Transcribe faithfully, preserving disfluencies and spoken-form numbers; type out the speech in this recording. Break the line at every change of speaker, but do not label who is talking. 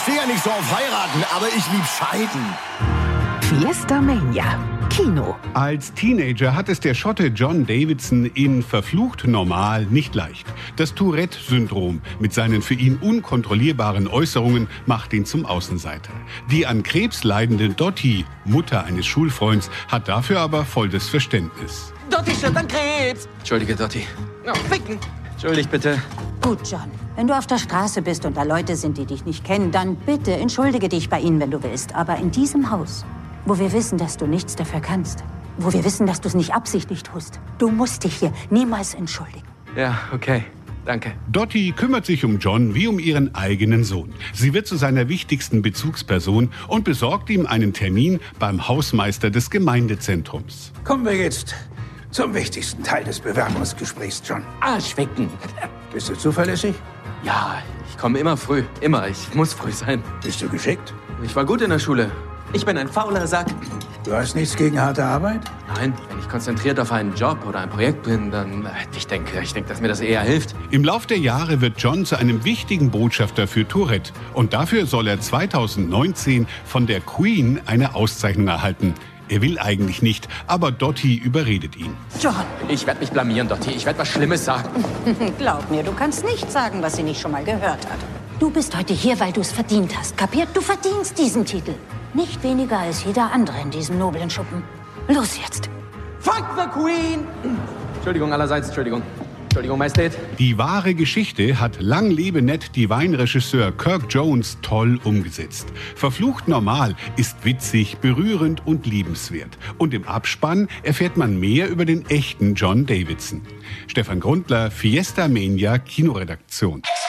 stehe ja nicht so auf heiraten, aber ich lieb scheiden.
Fiesta Mania. Kino.
Als Teenager hat es der Schotte John Davidson in Verflucht normal nicht leicht. Das Tourette-Syndrom mit seinen für ihn unkontrollierbaren Äußerungen macht ihn zum Außenseiter. Die an Krebs leidende Dottie, Mutter eines Schulfreunds, hat dafür aber volles Verständnis.
Dottie stirbt an Krebs.
Entschuldige, Dottie.
Oh, ficken.
Entschuldigt bitte.
Gut, John. Wenn du auf der Straße bist und da Leute sind, die dich nicht kennen, dann bitte entschuldige dich bei ihnen, wenn du willst. Aber in diesem Haus, wo wir wissen, dass du nichts dafür kannst, wo wir wissen, dass du es nicht absichtlich tust, du musst dich hier niemals entschuldigen.
Ja, okay. Danke.
Dottie kümmert sich um John wie um ihren eigenen Sohn. Sie wird zu seiner wichtigsten Bezugsperson und besorgt ihm einen Termin beim Hausmeister des Gemeindezentrums.
Kommen wir jetzt zum wichtigsten Teil des Bewerbungsgesprächs, John.
Arschficken.
Bist du zuverlässig?
Ja, ich komme immer früh. Immer. Ich muss früh sein.
Bist du geschickt?
Ich war gut in der Schule.
Ich bin ein fauler Sack.
Du hast nichts gegen harte Arbeit?
Nein, wenn ich konzentriert auf einen Job oder ein Projekt bin, dann... äh, Ich denke, ich denke, dass mir das eher hilft.
Im Lauf der Jahre wird John zu einem wichtigen Botschafter für Tourette. Und dafür soll er zweitausendneunzehn von der Queen eine Auszeichnung erhalten. Er will eigentlich nicht, aber Dottie überredet ihn.
John,
Ich werde mich blamieren, Dottie. Ich werde was Schlimmes sagen.
glaub mir, du kannst nicht sagen, was sie nicht schon mal gehört hat. Du bist heute hier, weil du es verdient hast. Kapiert? Du verdienst diesen Titel. Nicht weniger als jeder andere in diesem noblen Schuppen. Los jetzt.
Fuck the Queen.
Entschuldigung allerseits, Entschuldigung. Entschuldigung, Majestät.
Die wahre Geschichte hat Lang lebe Ned Divine-Regisseur Kirk Jones toll umgesetzt. Verflucht normal ist witzig, berührend und liebenswert. Und im Abspann erfährt man mehr über den echten John Davidson. Stefan Grundler, Fiesta Mania Kinoredaktion.